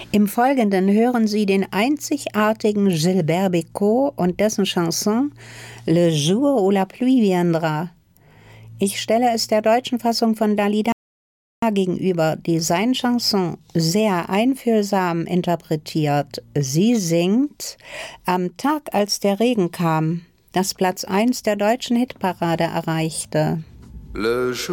Im Folgenden hören Sie den einzigartigen Gilbert Bécaud und dessen Chanson Le jour où la pluie viendra. Ich stelle es der deutschen Fassung von Dalida gegenüber, die seine Chanson sehr einfühlsam interpretiert. Sie singt Am Tag, als der Regen kam, das Platz 1 der deutschen Hitparade erreichte.